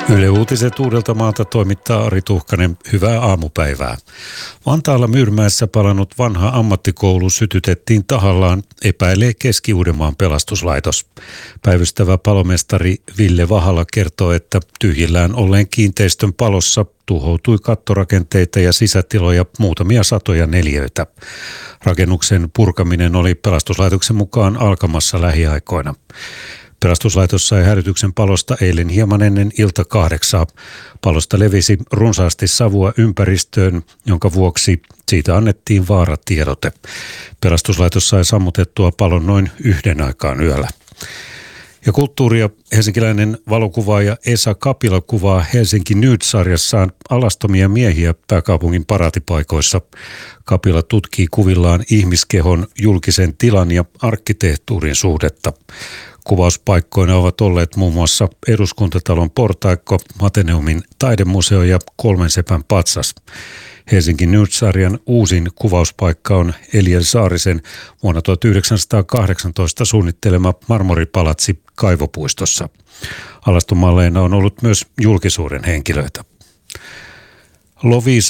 Yle Uutiset Uudeltamaalta toimittaa Ari Tuhkanen. Hyvää aamupäivää. Vantaalla Myyrmäessä palannut vanha ammattikoulu sytytettiin tahallaan, epäilee Keski-Uudenmaan pelastuslaitos. Päivystävä palomestari Ville Vahala kertoo, että tyhjillään olleen kiinteistön palossa tuhoutui kattorakenteita ja sisätiloja muutamia satoja neliöitä. Rakennuksen purkaminen oli pelastuslaitoksen mukaan alkamassa lähiaikoina. Pelastuslaitos sai hälytyksen palosta eilen hieman ennen ilta 8. Palosta levisi runsaasti savua ympäristöön, jonka vuoksi siitä annettiin vaaratiedote. Pelastuslaitos sai sammutettua palon noin 1 aikaan yöllä. Ja kulttuuria helsinkiläinen valokuvaaja Esa Kapila kuvaa Helsinki Nude-sarjassaan alastomia miehiä pääkaupungin paraatipaikoissa. Kapila tutkii kuvillaan ihmiskehon, julkisen tilan ja arkkitehtuurin suhdetta. Kuvauspaikkoina ovat olleet muun muassa Eduskuntatalon portaikko, Ateneumin taidemuseo ja Kolmen sepän patsas. Helsingin Nude-sarjan uusin kuvauspaikka on Eliel Saarisen vuonna 1918 suunnittelema marmoripalatsi Kaivopuistossa. Alastomalleina on ollut myös julkisuuden henkilöitä. Loviisa